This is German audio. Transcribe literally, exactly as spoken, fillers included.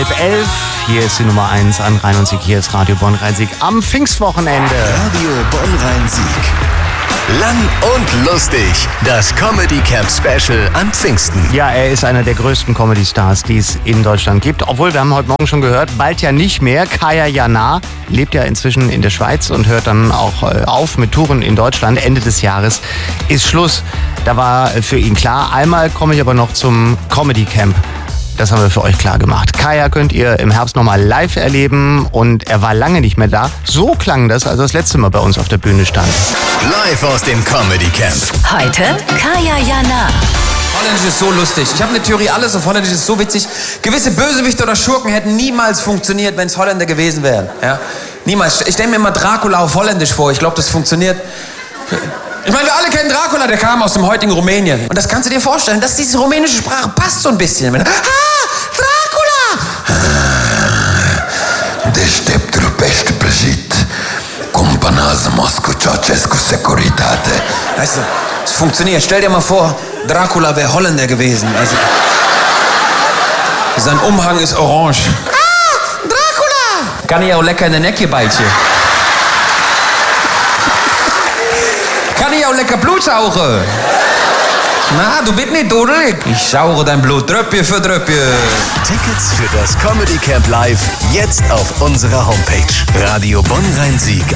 halb elf. Hier ist die Nummer eins an Rhein und Sieg. Hier ist Radio Bonn-Rhein-Sieg am Pfingstwochenende. Radio Bonn-Rhein-Sieg. Lang und lustig. Das Comedy Camp Special an Pfingsten. Ja, er ist einer der größten Comedy-Stars, die es in Deutschland gibt. Obwohl, wir haben heute Morgen schon gehört, bald ja nicht mehr. Kaya Jana lebt ja inzwischen in der Schweiz und hört dann auch auf mit Touren in Deutschland. Ende des Jahres ist Schluss. Da war für ihn klar. Einmal komme ich aber noch zum Comedy Camp. Das haben wir für euch klar gemacht. Kaya könnt ihr im Herbst nochmal live erleben und er war lange nicht mehr da. So klang das, als er das letzte Mal bei uns auf der Bühne stand. Live aus dem Comedy Camp. Heute Kaya Jana. Holländisch ist so lustig. Ich habe eine Theorie, alles auf Holländisch ist so witzig. Gewisse Bösewichte oder Schurken hätten niemals funktioniert, wenn es Holländer gewesen wären. Ja? Niemals. Ich stelle mir immer Dracula auf Holländisch vor. Ich glaube, das funktioniert. Ich meine, wir alle kennen Dracula, der kam aus dem heutigen Rumänien. Und das kannst du dir vorstellen, dass diese rumänische Sprache passt so ein bisschen. Ah, Dracula! Deșteptul pește prăjit, cumpănează Moscu Ceaușescu Securitate. Weißt du, es funktioniert. Stell dir mal vor, Dracula wäre Holländer gewesen. Also, sein Umhang ist orange. Ah, Dracula! Kann ich auch lecker in den Ecke beißen. Kann ich auch lecker Blut saugen? Na, du bist nicht dusselig. Ich sauge dein Blut Tröpfchen für Tröpfchen. Tickets für das Comedy Camp Live jetzt auf unserer Homepage. Radio Bonn-Rhein-Sieg.